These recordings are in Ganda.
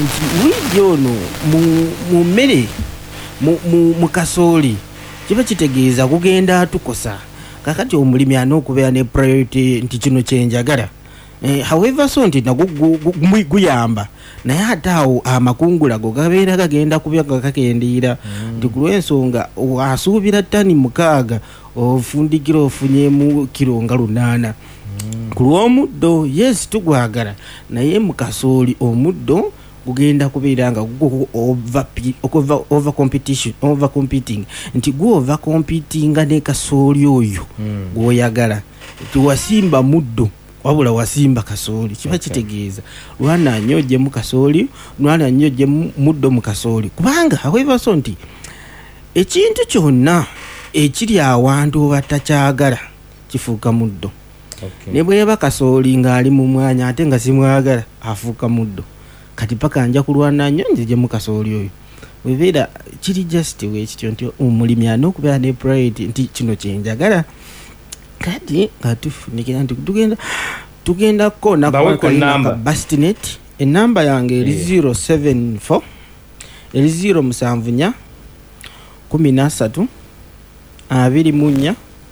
nti widi ono mu mmere mu kasooli kiba kitegeeza kugenda atukosa. Kakati omulimi anokubeera ne priority nti kino kyenjagala. However so nti nagwo guyamba naye ate awo amakungula go gabeera gagenda kubya gakakendeera nti ku lw'ensonga asuubira ttani 6 ofundikira ofunyemu kiro nga 8 ku lw'omuddo. Yes tugwagala naye mu kasooli omuddo gugenda kubeera nga over competing nti over competing ne kasooli oyo gwoyagala tiwasimba muddo wabula wasimba kasooli. Kiba kitegeeza lwana nyoje mu kasooli lwana nyoje muddo mu kasooli kubanga however so nti ekintu kyonna ekiri awantu batakyagala kifuuka muddo. Ne bweba kasooli ng'ali mu mwanya ate nga simwagala afuuka muddo. Kati paka nja kulwana nnyo nzije mu kasooli oyo webeera kiri just wekityo nti omulimi anokubeera ne priority nti kino kyenjagala. Kati katufunikira nti tugenda kona kwa Bastinet. Enamba yange eri 074 eri 074 13 24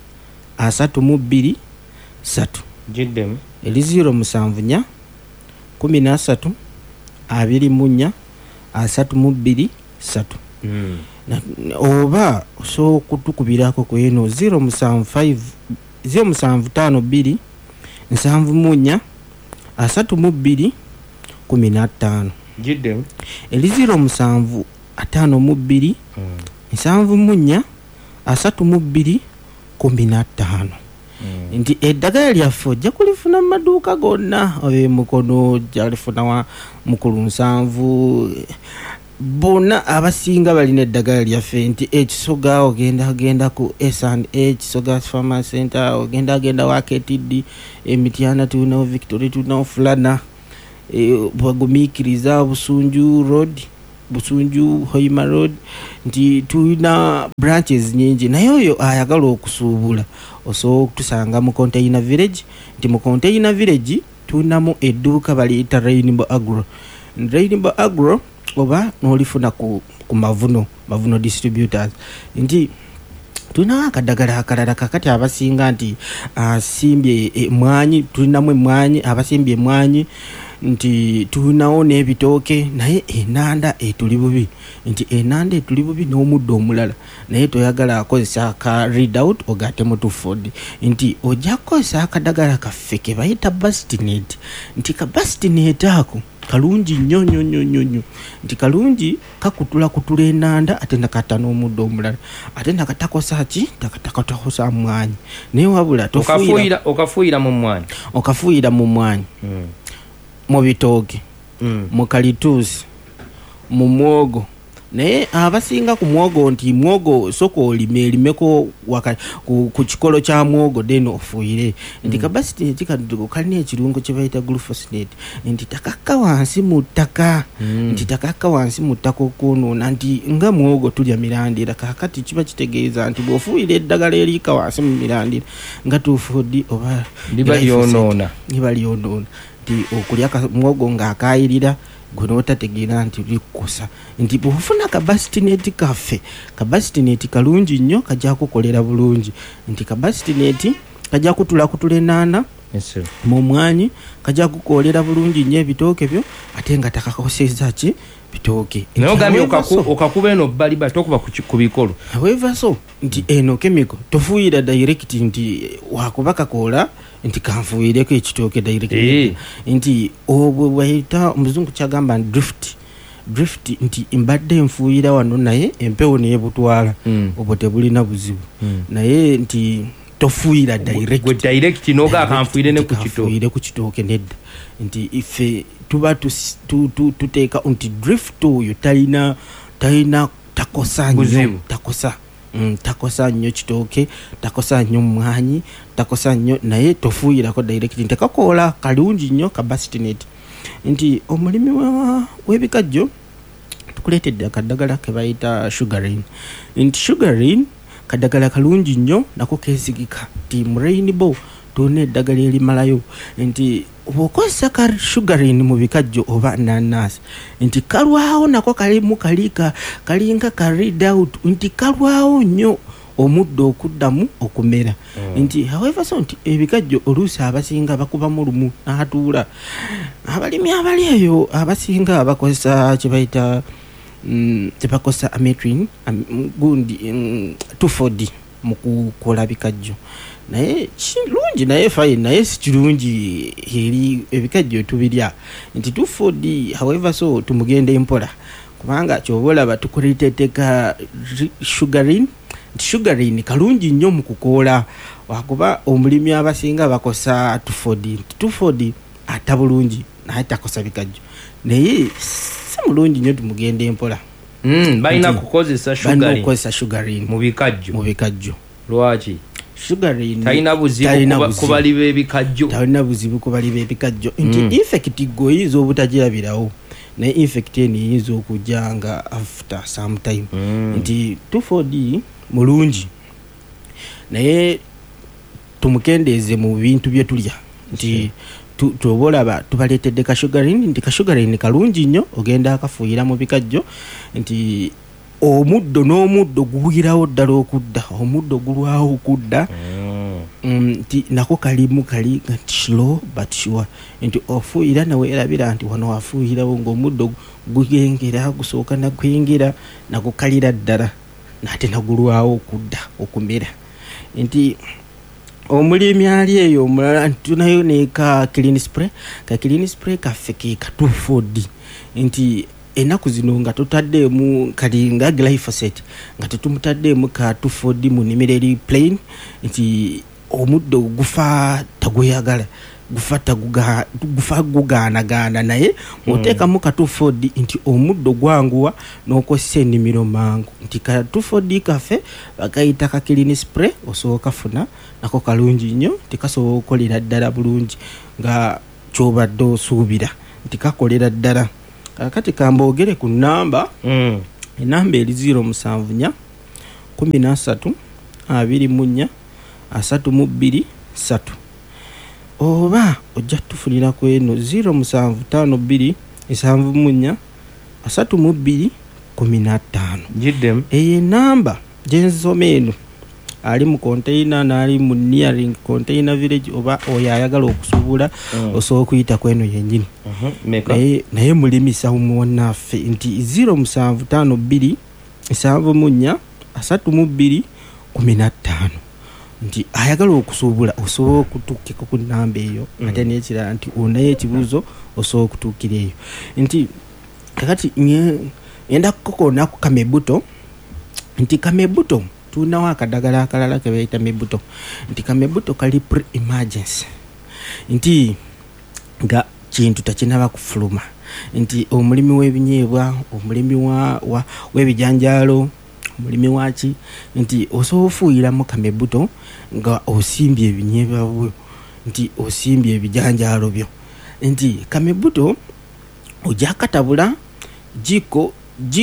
32 3 jiddem eri 074 13 24 32 3 oba so kutukubirako ku eno 075 052 74 32 15 jiddem eri 075 52 74 32 15 nti eddagala lyaffe ojja kulifuna mu maduuka gonna mukono jalifuna mukulu 7 bonna abasinga balina eddagala lyaffe nti ekisoga ogenda ku S&H Kisoga Farmer Center ogenda wa KTD Emityana tulinawo Victoria tulinawo Fulana bwagumikiriza Busunju Road Busunju Hoima Road nti tulina branches nyingi naye oyo ayagala okusuubula osobola okutusanga mu Container Village. Nti mu Container Village tulinamu edduuka baliyita Rainbow Agro oba nolifuna ku Mavuno Distributors. Nti tulina akadagala akalala kakati abasinga nti asimbye emwanyi tulinamu emwanyi abasimbye emwanyi nti tulinawo n'ebitooke naye enanda etuli bubi nti enanda etuli bubi n'omuddo omulala naye toyagala akozesa aka read out ogate mu Tuford nti ojja kukozesa akadagala kaffe ke bayita Bastinet. Nti ka Bastinet ako kalungi nnyo nti kalungi kakutula enanda ate nakata n'omuddo omulala ate nakatakosa ki takatakosa mwanyi naye wabula okafuuyira mu mwanyi mu bitooke mu kalituusi mu mwogo naye abasinga ku mwogo nti mwogo soko olimeko ku kikolo kya mwogo deno ofuire nti Bastinet kalina ekirungo kye bayita glufosinate nti takakka wansi mu ttaka nti takakka wansi mu ttaka okunuuna nti nga mwogo tulya mirandira kakati kiba kitegeeza nti bw'ofuuyira eddagala erika wansi mu mirandira nga Tuford oba liba lyonoona nti okulya mwogo ng'akayirira gwe n'otategeera nti likukosa nti bw'ofuna ka Bastinet kaffe ka Bastinet kalungi nnyo kajja kukolera bulungi nti ka Bastinet kajja kutula enanda mu mwanyi kajja kukolera bulungi nnyo ebitooke byo ate nga takakoseza ki bitooke naye ogambye okakuba eno baliba tokuba ku bikolo however so nti eno chemical tofuuyira direct nti wakuba kakola nti kanfuuyireko ekitooke direct nti obwe bwayita omuzungu kyagamba drift nti mbadde nfuuyira wano naye empewo neyebutwala obwo tebulina buzibu naye nti tofuuyira direct noga akanfuuyire ne ku kitooke nedda nti ife tuba tuteeka nti drift oyo talina takosa nnyo takosa nnyo kitooke takosa nnyo mwanyi takosa nnyo naye tofuuyirako direct nti kakola kalungi nnyo ka Bastinet. Nti omulimi w'ebikajjo tukuleetedde akadagala ke bayita Sugarine nti Sugarine kadagala kalungi nnyo nako keesigika nti mu Rainbow tulina eddagala erimalayo nti bw'okozesa ka sugarin mu bikajjo oba nanasi nti kalwawo nako kalimu kalinga ka read out nti kalwawo nnyo omuddo okuddamu okumera nti however so nti ebikajjo oluusi abasinga bakubamu lumu n'atuula abalimi abali eyo abasinga bakozesa kyebayita tebakozesa ametrin gundi 2,4-D mu kukola bikajjo naye kirungi naye fine naye si kirungi eri ebikajjo tubirya nti 2,4-D however so tumugende mpola kubanga kyoba olaba tukuleeteeka sugarin nti sugarin kalungi nnyo mu kukoola wakuba omulimi abasinga bakosa 2,4-D nti 2,4-D ata bulungi naye takosa bikajjo naye si mulungi nnyo tumugende mpola balina kukozesa sugarin mu bikajjo lwaki sugarin talina buzibu ku bali b'ebikajjo nti infect goyinza obutajirabirawo naye infect eno eyinza okujja nga after some time nti 2,4-D mulungi naye tumukendeeze mu bintu bye tulya nti tuoba olaba tubaleetedde kashugarin nti kashugarin kalungi nnyo ogenda akafuuyira mu bikajjo nti omuddo n'omuddo guwirawo ddala okudda omuddo gulwawo okudda nti nako kalimu kali nti slow but sure nti ofuuyira nawe erabira nti wano wafuuyirawo ng'omuddo gugengera gusooka nagwengera nagukalira ddala nate nagulwawo okudda okumera nti omulimi ali eyo omulala tunayo neka clean spray kaffe ke ka 2,4-D nti enaku zino nga tutaddeemu kalinga glyphosate nga tetumutaddeemu ka 2,4-D mu nimero eri plain nti omuddo gufa tagweyagala gufa gugaanagaana naye oteekamu ka 2,4-D nti omuddo gwanguwa n'okozesa ennimiro mangu nti ka 2,4-D kaffe bakayita ka clean spray osooka funa nako kalungi nnyo tikasobola okukolera ddala bulungi nga kyobadde osuubira nti kakolera ddala kakati kamboogere ku nnamba enamba eri 074 13 24 32 3 oba ojja tufunira ku eno 0752 74 32 15 jiddem eyo enamba gyensoma eno ali mu container n'ali mu nearing container village oba oyo ayagala okusuubula osobola okuyita ku eno yennyini naye mulimisa muwannaffe nti 0752 74 32 15 nti ayagala okusuubula osobola okutuukika ku nnamba eyo ate n'ekirala nti onayo ekibuuzo osobola okutuukira eyo nti kakati ngenda kukokona ku kamebuto nti kamebuto tunawo akadagala akalala kebayita mebuto nti kamebuto kali pre-emergency nti nga kintu takinaba kufuluma nti omulimi w'ebinyeebwa omulimi w'ebijanjaalo omulimi waki nti osobola ofuuyiramu kamebuto nga osimbye ebinyeebwa byo nti osimbye ebijanjaalo byo nti kamebuto ojja katabula jiko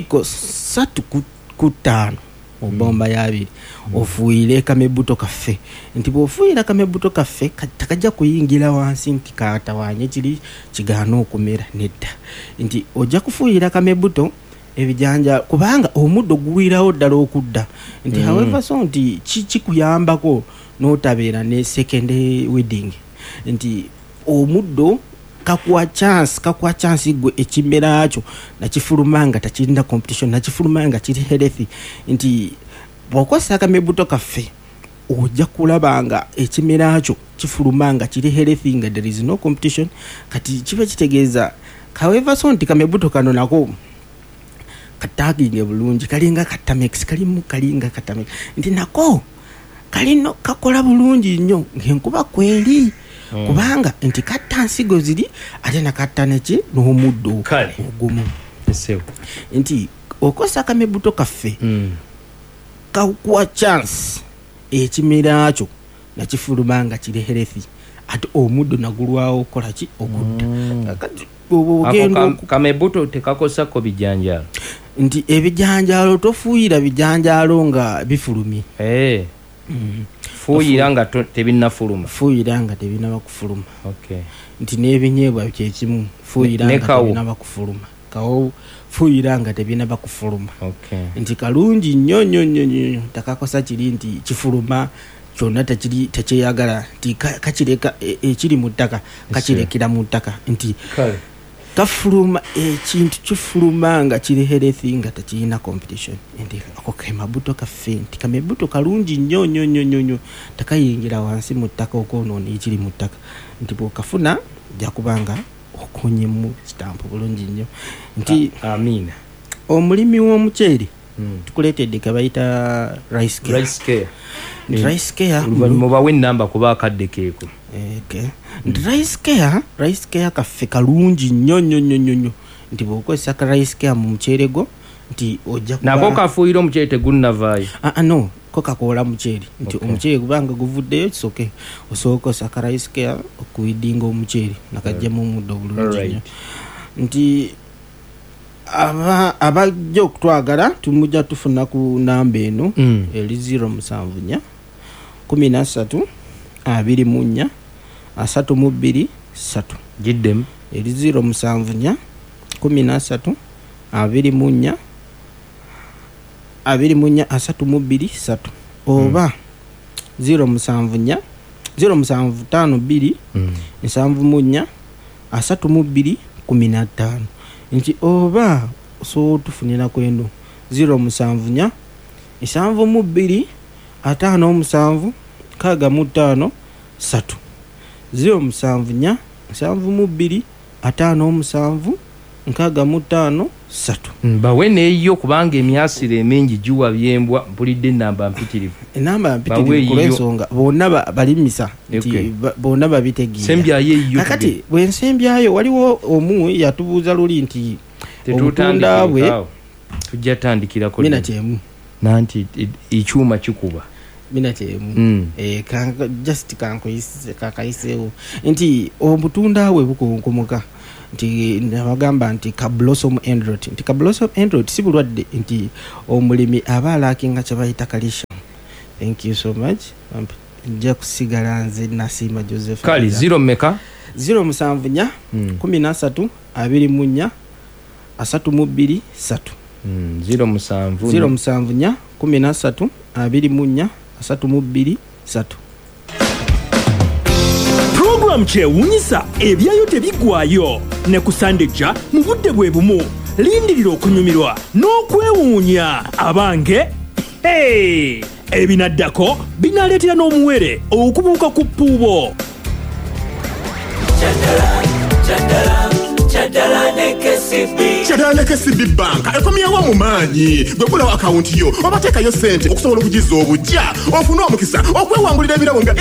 3 obomba yabiri ofuuyire kamebuto kaffe nti bw'ofuuyira kamebuto kaffe takajja kuyingira wansi nti katawanye kiri kigaana okumera nedda nti ojja kufuuyira kamebuto ebijanja kubanga omuddo guwirawo ddala okudda nti however so nti kikuyambako n'otabeera ne second wedding nti omuddo kakuwa chance gwe ekimera kyo nakifuluma nga takirinda competition nakifuluma nga kiri healthy nti bw'okozesa kamebuto kaffe ojja kulaba nga ekimera kyo kifuluma nga kiri healthy nga there is no competition kati kiba kitegeeza however so nti kamebuto kano nako kataginge bulungi kalinga katamex kalimu kalinga katamex nti nako kalino kakola bulungi nnyo ng'enkuba kweri kubanga nti katta nsigo ziri ate nakatta neki n'omuddo ogumu nti okozesa kamebuto kaffe kakuwa chance ekimera kyo nakifuluma nga kiri healthy ate omuddo nagulwawo okola ki okudda kamebuto tekakozesako bijanjaalo nti ebijanjaalo tofuuyira bijanjaalo nga bifulumye fuuyira nga tebinnafuluma fuuyira nga tebinaba kufuluma nti n'ebinyeebwa kyekimu fuuyira nga tebinaba kufuluma kawo fuuyira nga tebinaba kufuluma nti kalungi nnyo takakosa kiri nti kifuluma kyonna tekyeyagala nti kakireka ekiri mu ttaka kakirekera mu ttaka nti kafuluma ekintu kifuluma nga kiri healthy nga tekirina competition nti ako kemabuto kaffe nti kamebuto kalungi nnyo takayingira wansi mu ttaka okwonoona ekiri mu ttaka nti bw'okafuna ojja kubanga okonyemu kitampo bulungi nnyo nti amina omulimi w'omuceeri tukuleetedde kabayita rice care mubawe ennamba kuba akadde keeko rice care kaffe kalungi nnyo nti bw'okozesa ka rice care mu muceere gwo nti ojja nako kafuuyira omuceere tegunnavaayo no ko kakoola muceere nti omuceere gubanga guvuddeyo kisoke osooka osaka rice care okuwidinga omuceere nakajjamu omuddo bulungi nnyo nti abajja okutwagala tumujja tufuna ku namba eno eri 074 13 24 32 3 giddemu eri 074 13 24 32 3 oba 074 0752 74 32 15 nti oba so tufunira kweno 074 72 57 65 3 074 72 57 65 3 bawe neeyo kubanga emyasire emingi giwa byembwa mpulidde ennamba mpitirivu kulensonga bonna balimisa nti bonna babitegeera sembyayo eyo kakati bwensembyayo waliwo omu yatubuuza luli nti obutunda bwe tujja tandikirako mina kyemu nanti ekyuma kikuba mina kyemu just kakayiseewo nti obutunda bwe bukunkummuka nti nabagamba nti ka blossom endrot nti ka blossom endrot si bulwadde nti omulimi aba alakinga kye bayita calcium. Thank you so much. Nja kusigala nze Nasiima Joseph kali 0 meka 074 13 24 32 3 074 13 24 32 3 Program kyewunyisa ebyayo tebiggwayo ne kusandejja mu budde bwe bumu lindirira okunyumirwa n'okwewuunya abange ebinaddako binaleetera n'omuwere okubuuka ku ppuubo Kyadala ne KCB Bank ekomyewo mu maanyi gwekulawo akawunti yo obateekayo ssente okusobola okugiza obujja ofune omukisa okwewangulira ebirabo nga